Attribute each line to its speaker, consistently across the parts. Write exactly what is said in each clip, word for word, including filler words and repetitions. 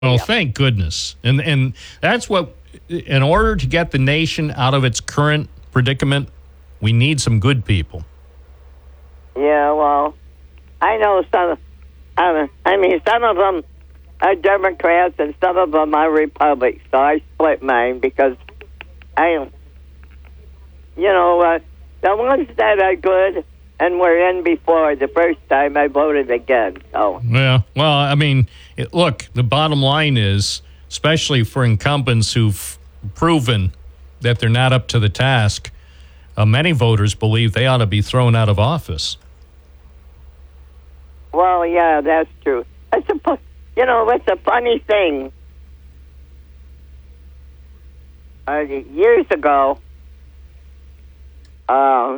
Speaker 1: Well, thank goodness. And and that's what, in order to get the nation out of its current predicament, we need some good people.
Speaker 2: Yeah, well, I know some, uh, I mean, some of them are Democrats and some of them are Republicans, so I split mine because I, you know, uh, the ones that are good and were in before the first time, I voted again. So.
Speaker 1: Yeah, well, I mean, it, look, the bottom line is, especially for incumbents who've proven that they're not up to the task, uh, many voters believe they ought to be thrown out of office.
Speaker 2: Well, yeah, that's true. I suppose, you know, it's a funny thing. Uh, years ago, uh,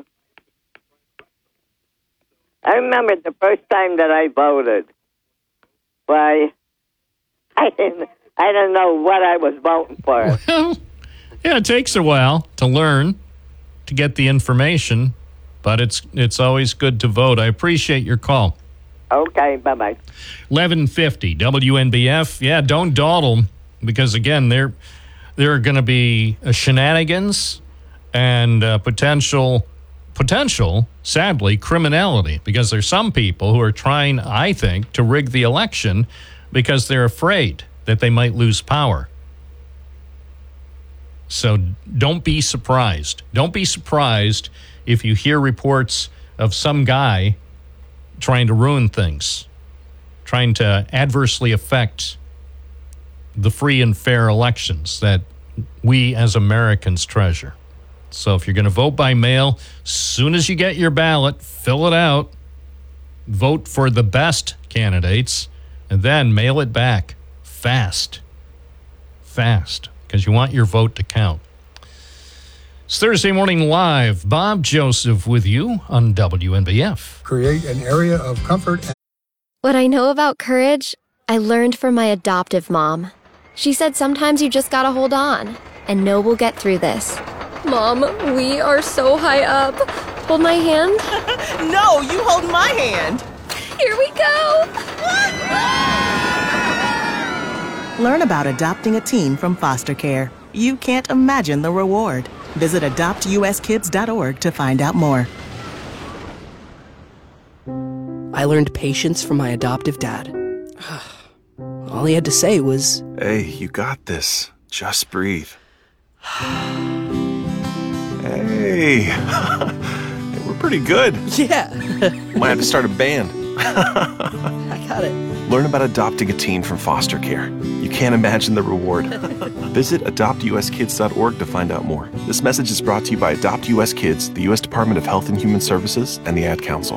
Speaker 2: I remember the first time that I voted. Why, I didn't, I didn't know what I was voting for.
Speaker 1: Well, yeah, it takes a while to learn, to get the information, but it's it's always good to vote. I appreciate your call.
Speaker 2: Okay, bye-bye.
Speaker 1: eleven fifty W N B F. Yeah, don't dawdle, because, again, there, there are going to be uh, shenanigans and uh, potential, potential, sadly, criminality, because there's some people who are trying, I think, to rig the election because they're afraid that they might lose power. So don't be surprised. Don't be surprised if you hear reports of some guy trying to ruin things, trying to adversely affect the free and fair elections that we as Americans treasure. So if you're going to vote by mail, as soon as you get your ballot, fill it out, vote for the best candidates, and then mail it back fast. Fast, because you want your vote to count. It's Thursday Morning Live. Bob Joseph with you on W N B F.
Speaker 3: Create an area of comfort.
Speaker 4: What I know about courage, I learned from my adoptive mom. She said sometimes you just gotta hold on and know we'll get through this. Mom, we are so high up. Hold my hand.
Speaker 5: No, you hold my hand.
Speaker 4: Here we go.
Speaker 5: Learn about adopting a teen from foster care. You can't imagine the reward. Visit adopt U S kids dot org to find out more.
Speaker 6: I learned patience from my adoptive dad. All he had to say was,
Speaker 7: "Hey, you got this. Just breathe." Hey, we're pretty good.
Speaker 6: Yeah.
Speaker 7: Might have to start a band.
Speaker 6: I got it.
Speaker 7: Learn about adopting a teen from foster care. You can't imagine the reward. Visit adopt U S kids dot org to find out more. This message is brought to you by Adopt U S Kids, the U S Department of Health and Human Services, and the Ad Council.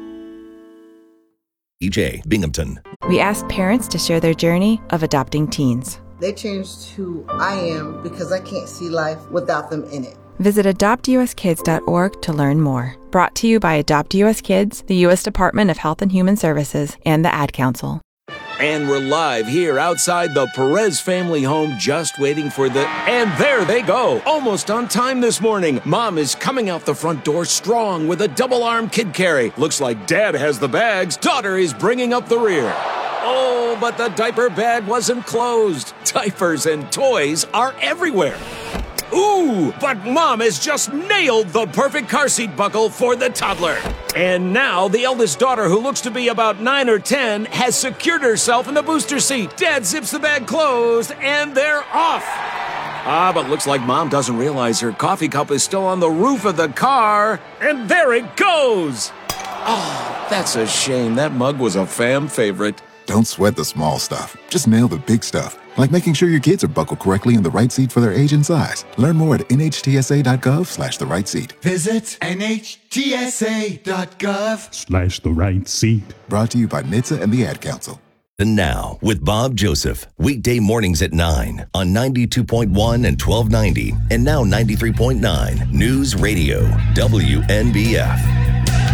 Speaker 8: E J Binghamton.
Speaker 9: We asked parents to share their journey of adopting teens.
Speaker 10: They changed who I am because I can't see life without them in it.
Speaker 9: Visit adopt U S kids dot org to learn more. Brought to you by Adopt U S Kids, the U S Department of Health and Human Services, and the Ad Council.
Speaker 11: And we're live here outside the Perez family home, just waiting for the... And there they go, almost on time this morning. Mom is coming out the front door strong with a double-arm kid carry. Looks like Dad has the bags. Daughter is bringing up the rear. Oh, but the diaper bag wasn't closed. Diapers and toys are everywhere. Ooh, but Mom has just nailed the perfect car seat buckle for the toddler. And now the eldest daughter, who looks to be about nine or ten, has secured herself in the booster seat. Dad zips the bag closed, and they're off. Ah, but looks like Mom doesn't realize her coffee cup is still on the roof of the car. And there it goes. Oh, that's a shame. That mug was a fam favorite.
Speaker 12: Don't sweat the small stuff. Just nail the big stuff, like making sure your kids are buckled correctly in the right seat for their age and size. Learn more at N H T S A dot gov slash the right seat.
Speaker 13: Visit N H T S A dot gov
Speaker 14: slash the right seat.
Speaker 12: Brought to you by N H T S A and the Ad Council.
Speaker 8: And now, with Bob Joseph, weekday mornings at nine on ninety-two point one and twelve ninety, and now ninety-three point nine News Radio, W N B F.